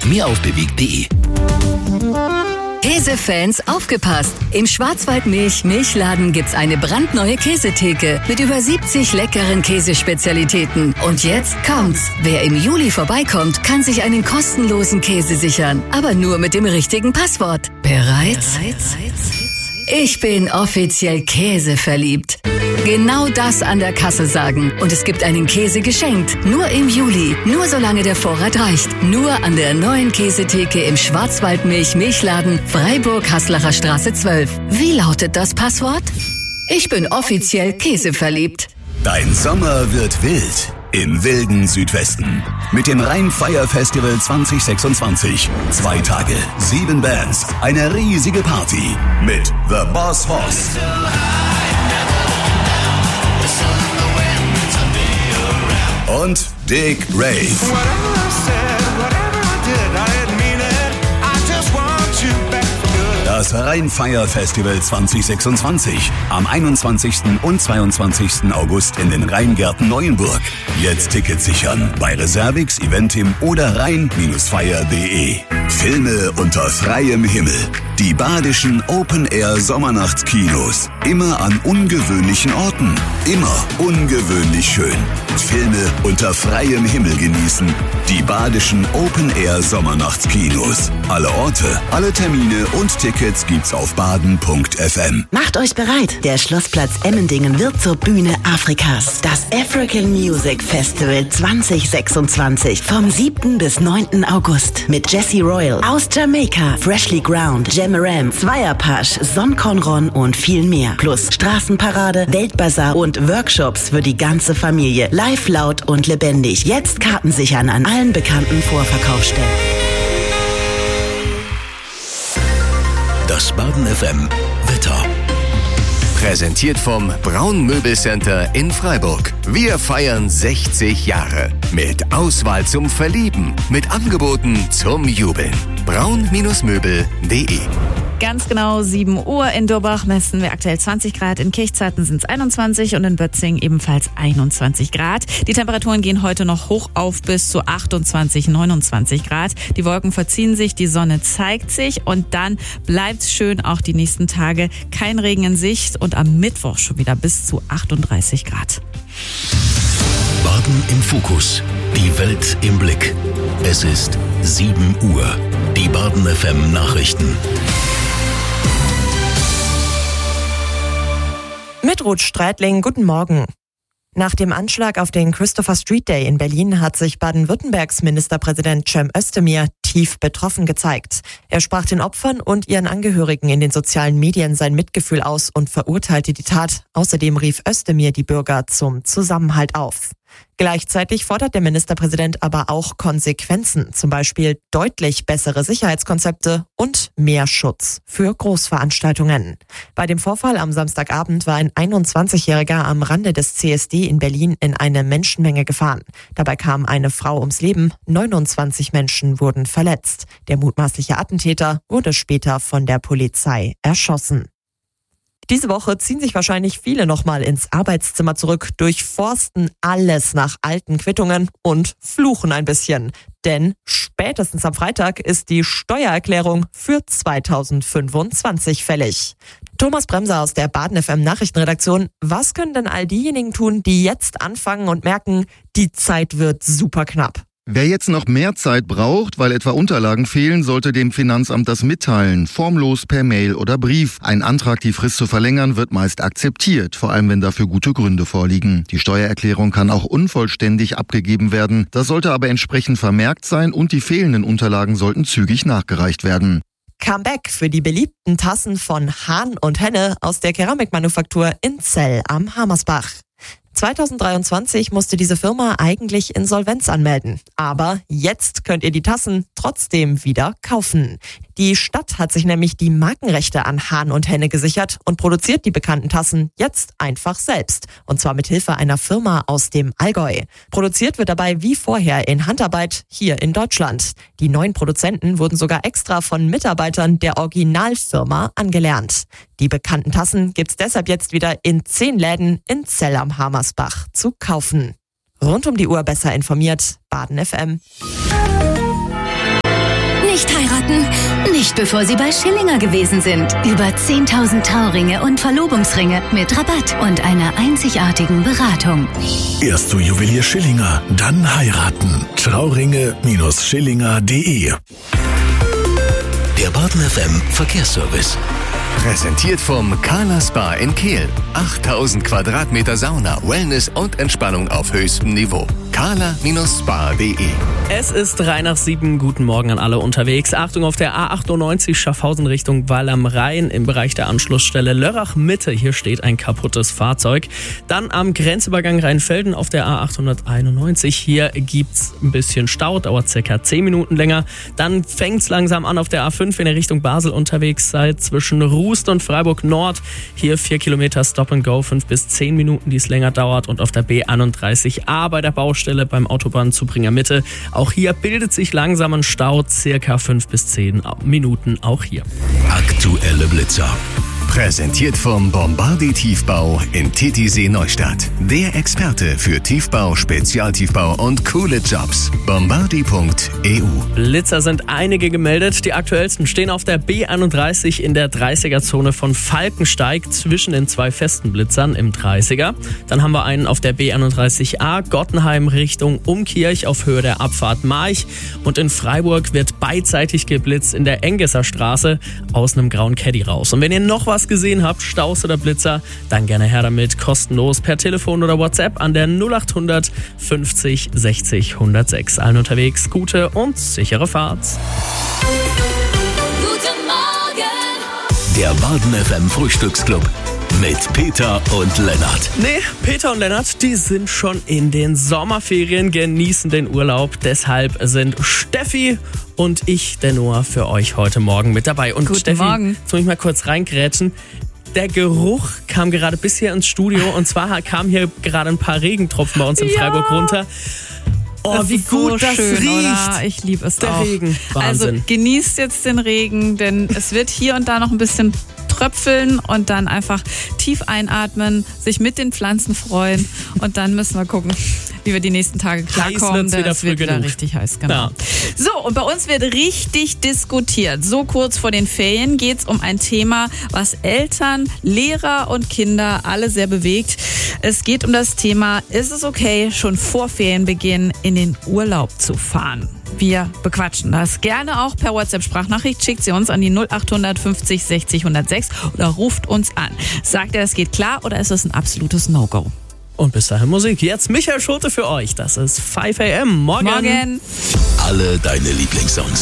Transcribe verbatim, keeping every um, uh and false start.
Mehr auf bewegt punkt de. Käsefans, aufgepasst! Im Schwarzwaldmilch-Milchladen gibt's eine brandneue Käsetheke mit über siebzig leckeren Käsespezialitäten. Und jetzt kommt's! Wer im Juli vorbeikommt, kann sich einen kostenlosen Käse sichern. Aber nur mit dem richtigen Passwort. Bereit? Bereit? Ich bin offiziell käseverliebt. Genau das an der Kasse sagen. Und es gibt einen Käse geschenkt. Nur im Juli. Nur solange der Vorrat reicht. Nur an der neuen Käsetheke im Schwarzwaldmilch-Milchladen Freiburg-Haslacher Straße zwölf. Wie lautet das Passwort? Ich bin offiziell käseverliebt. Dein Sommer wird wild. Im wilden Südwesten. Mit dem Rheinfire Festival zwanzig sechsundzwanzig. Zwei Tage, sieben Bands, eine riesige Party. Mit The Boss Hoss. Und Dick Rave. Das Rheinfire Festival zwanzig sechsundzwanzig. Am einundzwanzigsten und zweiundzwanzigsten August in den Rheingärten Neuenburg. Jetzt Tickets sichern bei Reservix, Eventim oder rhein Fire punkt de. Filme unter freiem Himmel. Die badischen Open-Air-Sommernachtskinos. Immer an ungewöhnlichen Orten. Immer ungewöhnlich schön. Filme unter freiem Himmel genießen. Die badischen Open-Air-Sommernachtskinos. Alle Orte, alle Termine und Tickets gibt's auf baden punkt f m. Macht euch bereit. Der Schlossplatz Emmendingen wird zur Bühne Afrikas. Das African Music Festival zwanzig sechsundzwanzig. Vom siebten bis neunten August. Mit Jesse Royal aus Jamaika, Freshly Ground, Jamaram, Zweierpasch, Son Conron und viel mehr. Plus Straßenparade, Weltbazar und Workshops für die ganze Familie. Live, laut und lebendig. Jetzt Karten sichern an allen bekannten Vorverkaufsstellen. Das Baden F M Wetter. Präsentiert vom Braun Möbelcenter in Freiburg. Wir feiern sechzig Jahre. Mit Auswahl zum Verlieben. Mit Angeboten zum Jubeln. braun Möbel punkt de. Ganz genau sieben Uhr in Durbach messen wir aktuell zwanzig Grad, in Kirchzeiten sind es einundzwanzig und in Bötzing ebenfalls einundzwanzig Grad. Die Temperaturen gehen heute noch hoch auf bis zu achtundzwanzig, neunundzwanzig Grad. Die Wolken verziehen sich, die Sonne zeigt sich und dann bleibt's schön auch die nächsten Tage. Kein Regen in Sicht und am Mittwoch schon wieder bis zu achtunddreißig Grad. Baden im Fokus. Die Welt im Blick. Es ist sieben Uhr. Die Baden F M Nachrichten. Mit Ruth Streitling, guten Morgen. Nach dem Anschlag auf den Christopher Street Day in Berlin hat sich Baden-Württembergs Ministerpräsident Cem Özdemir tief betroffen gezeigt. Er sprach den Opfern und ihren Angehörigen in den sozialen Medien sein Mitgefühl aus und verurteilte die Tat. Außerdem rief Özdemir die Bürger zum Zusammenhalt auf. Gleichzeitig fordert der Ministerpräsident aber auch Konsequenzen, zum Beispiel deutlich bessere Sicherheitskonzepte und mehr Schutz für Großveranstaltungen. Bei dem Vorfall am Samstagabend war ein einundzwanzigjähriger am Rande des C S D in Berlin in eine Menschenmenge gefahren. Dabei kam eine Frau ums Leben, neunundzwanzig Menschen wurden verletzt. Der mutmaßliche Attentäter wurde später von der Polizei erschossen. Diese Woche ziehen sich wahrscheinlich viele nochmal ins Arbeitszimmer zurück, durchforsten alles nach alten Quittungen und fluchen ein bisschen. Denn spätestens am Freitag ist die Steuererklärung für zweitausendfünfundzwanzig fällig. Thomas Bremser aus der Baden F M Nachrichtenredaktion. Was können denn all diejenigen tun, die jetzt anfangen und merken, die Zeit wird super knapp? Wer jetzt noch mehr Zeit braucht, weil etwa Unterlagen fehlen, sollte dem Finanzamt das mitteilen, formlos per Mail oder Brief. Ein Antrag, die Frist zu verlängern, wird meist akzeptiert, vor allem wenn dafür gute Gründe vorliegen. Die Steuererklärung kann auch unvollständig abgegeben werden. Das sollte aber entsprechend vermerkt sein und die fehlenden Unterlagen sollten zügig nachgereicht werden. Comeback für die beliebten Tassen von Hahn und Henne aus der Keramikmanufaktur in Zell am Hamersbach. zweitausenddreiundzwanzig musste diese Firma eigentlich Insolvenz anmelden. Aber jetzt könnt ihr die Tassen trotzdem wieder kaufen. Die Stadt hat sich nämlich die Markenrechte an Hahn und Henne gesichert und produziert die bekannten Tassen jetzt einfach selbst. Und zwar mit Hilfe einer Firma aus dem Allgäu. Produziert wird dabei wie vorher in Handarbeit hier in Deutschland. Die neuen Produzenten wurden sogar extra von Mitarbeitern der Originalfirma angelernt. Die bekannten Tassen gibt's deshalb jetzt wieder in zehn Läden in Zell am Hamersbach zu kaufen. Rund um die Uhr besser informiert, Baden F M. Nicht bevor Sie bei Schillinger gewesen sind. Über zehntausend Trauringe und Verlobungsringe mit Rabatt und einer einzigartigen Beratung. Erst zu Juwelier Schillinger, dann heiraten. Trauringe Schillinger punkt de. Der Baden F M Verkehrsservice. Präsentiert vom Carla Spa in Kehl. achttausend Quadratmeter Sauna, Wellness und Entspannung auf höchstem Niveau. carla Spa punkt de. Es ist drei nach sieben. Guten Morgen an alle unterwegs. Achtung auf der A achtundneunzig Schaffhausen Richtung Wall am Rhein im Bereich der Anschlussstelle Lörrach Mitte. Hier steht ein kaputtes Fahrzeug. Dann am Grenzübergang Rheinfelden auf der A achthunderteinundneunzig. Hier gibt's ein bisschen Stau, dauert circa zehn Minuten länger. Dann fängt's langsam an auf der A fünf, wenn ihr Richtung Basel unterwegs seid, zwischen Rust und Freiburg Nord. Hier vier Kilometer Stop and Go, fünf bis zehn Minuten, die es länger dauert. Und auf der B einunddreißig A bei der Baustelle beim Autobahnzubringer Mitte. Auch hier bildet sich langsam ein Stau, circa fünf bis zehn Minuten auch hier. Aktuelle Blitzer. Präsentiert vom Bombardi Tiefbau in Titisee Neustadt. Der Experte für Tiefbau, Spezialtiefbau und coole Jobs. Bombardi punkt e u. Blitzer sind einige gemeldet. Die aktuellsten stehen auf der B einunddreißig in der dreißiger-Zone von Falkensteig zwischen den zwei festen Blitzern im dreißiger. Dann haben wir einen auf der B einunddreißig A Gottenheim Richtung Umkirch auf Höhe der Abfahrt March. Und in Freiburg wird beidseitig geblitzt in der Engesser Straße aus einem grauen Caddy raus. Und wenn ihr noch was gesehen habt, Staus oder Blitzer, dann gerne her damit, kostenlos per Telefon oder WhatsApp an der null achthundert fünfzig sechzig hundertsechs. Allen unterwegs gute und sichere Fahrt. Guten Morgen! Der Baden F M Frühstücksclub mit Peter und Lennart. Nee, Peter und Lennart, die sind schon in den Sommerferien, genießen den Urlaub. Deshalb sind Steffi und ich, der Noah, für euch heute Morgen mit dabei. Und Guten Steffi, Morgen. jetzt muss ich mal kurz reingrätschen. Der Geruch kam gerade bis hier ins Studio und zwar kamen hier gerade ein paar Regentropfen bei uns in Ja. Freiburg runter. Oh, Das wie ist gut so das schön, riecht. Oder? Ich liebe es Der auch. Regen, Also Wahnsinn. genießt jetzt den Regen, denn es wird hier und da noch ein bisschen tröpfeln und dann einfach tief einatmen, sich mit den Pflanzen freuen und dann müssen wir gucken, wie wir die nächsten Tage klarkommen. wird's wieder Es wird früh wieder genug. richtig heiß, genau. Ja. So, und bei uns wird richtig diskutiert. So kurz vor den Ferien geht es um ein Thema, was Eltern, Lehrer und Kinder alle sehr bewegt. Es geht um das Thema, ist es okay, schon vor Ferienbeginn in den Urlaub zu fahren? Wir bequatschen das gerne auch per WhatsApp-Sprachnachricht. Schickt sie uns an die null achthundert fünfzig sechzig hundertsechs oder ruft uns an. Sagt er, es geht klar oder ist es ein absolutes No-Go? Und bis dahin Musik. Jetzt Michael Schulte für euch. Das ist fünf a m. Morgen. Morgen. Alle deine Lieblingssongs.